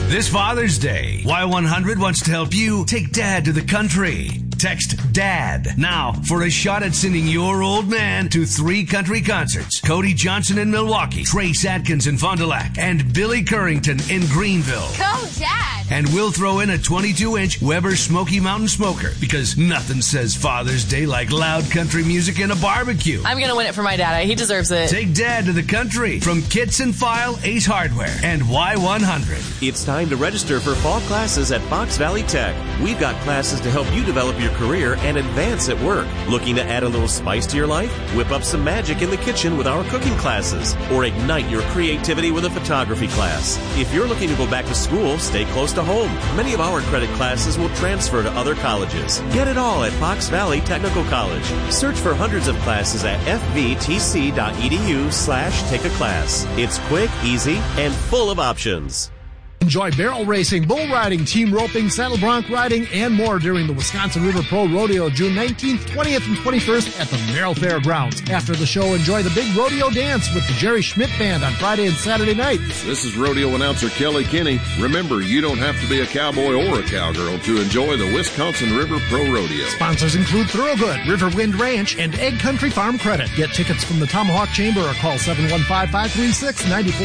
This Father's Day, Y100 wants to help you take Dad to the country. Text DAD now for a shot at sending your old man to 3 country concerts. Cody Johnson in Milwaukee, Trace Adkins in Fond du Lac, and Billy Currington in Greenville. Go, Dad! And we'll throw in a 22-inch Weber Smoky Mountain Smoker, because nothing says Father's Day like loud country music and a barbecue. I'm going to win it for my dad. He deserves it. Take Dad to the country from Kits and File, Ace Hardware, and Y100. It's time to register for fall classes at Fox Valley Tech. We've got classes to help you develop your career and advance at work. Looking to add a little spice to your life? Whip up some magic in the kitchen with our cooking classes, or ignite your creativity with a photography class. If you're looking to go back to school, stay close to home. Many of our credit classes will transfer to other colleges. Get it all at Fox Valley Technical College. Search for hundreds of classes at fvtc.edu/take-a-class. It's quick, easy, and full of options. Enjoy barrel racing, bull riding, team roping, saddle bronc riding, and more during the Wisconsin River Pro Rodeo June 19th, 20th, and 21st at the Merrill Fairgrounds. After the show, enjoy the big rodeo dance with the Jerry Schmidt Band on Friday and Saturday nights. This is rodeo announcer Kelly Kinney. Remember, you don't have to be a cowboy or a cowgirl to enjoy the Wisconsin River Pro Rodeo. Sponsors include Thoroughgood, Riverwind Ranch, and Egg Country Farm Credit. Get tickets from the Tomahawk Chamber or call 715-536-94.